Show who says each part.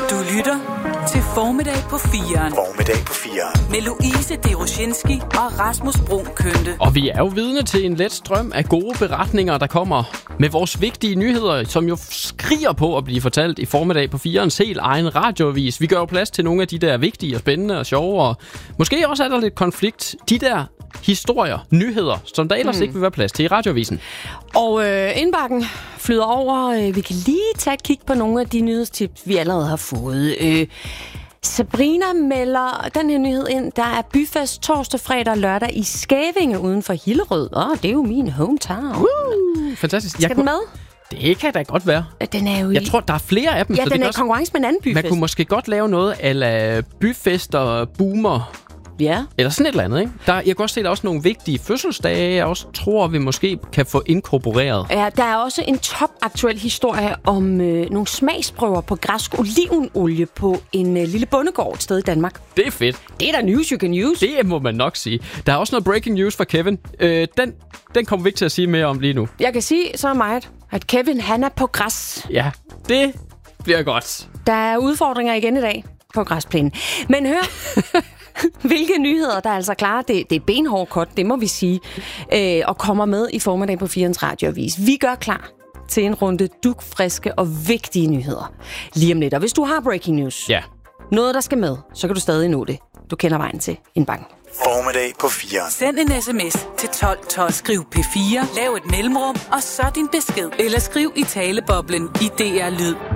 Speaker 1: Du lytter til Formiddag på 4'eren.
Speaker 2: Formiddag på 4'eren.
Speaker 1: Med Louise Deroshinski og Rasmus Bruun Kønte.
Speaker 3: Og vi er jo vidne til en let strøm af gode beretninger, der kommer med vores vigtige nyheder, som jo skriger på at blive fortalt i Formiddag på 4'erens helt egen radioavis. Vi gør jo plads til nogle af de der vigtige og spændende og sjove, og måske også er der lidt konflikt. De der historier, nyheder, som der ellers ikke vil være plads til i radioavisen.
Speaker 4: Og indbakken flyder over. Vi kan lige tage et kig på nogle af de nyhedstips, vi allerede har fået. Sabrina melder den her nyhed ind. Der er byfest torsdag, fredag og lørdag i Skævinge uden for Hillerød. Det er jo min hometown.
Speaker 3: Fantastisk.
Speaker 4: Skal den med?
Speaker 3: Det kan da godt være.
Speaker 4: Den er jo
Speaker 3: Jeg tror, der er flere af dem.
Speaker 4: Ja,
Speaker 3: så
Speaker 4: den
Speaker 3: det
Speaker 4: er i konkurrence med en anden byfest.
Speaker 3: Man kunne måske godt lave noget a la byfest og boomer.
Speaker 4: Ja.
Speaker 3: Eller sådan et eller andet, ikke? Jeg kan også se, at der er også nogle vigtige fødselsdage, jeg også tror, vi måske kan få inkorporeret.
Speaker 4: Ja, der er også en topaktuel historie om nogle smagsprøver på græsk olivenolie på en lille bondegård et sted i Danmark.
Speaker 3: Det er fedt.
Speaker 4: Det er da news you can use.
Speaker 3: Det må man nok sige. Der er også noget breaking news fra Kevin. Den kommer vi ikke til at sige mere om lige nu.
Speaker 4: Jeg kan sige så meget, at Kevin, han er på græs.
Speaker 3: Ja, det bliver godt.
Speaker 4: Der er udfordringer igen i dag på græsplænen. Men hør... Hvilke nyheder, der er altså klar. Det er benhård kort, det må vi sige. Og kommer med i Formiddag på 4'erens radioavis. Vi gør klar til en runde dugfriske og vigtige nyheder. Lige om lidt. Og hvis du har breaking news, noget der skal med, så kan du stadig nå det. Du kender vejen til indbakken.
Speaker 2: Formiddag på 4'eren.
Speaker 1: Send en sms til 1212. Skriv P4, lav et mellemrum, og så din besked. Eller skriv i taleboblen i DR Lyd.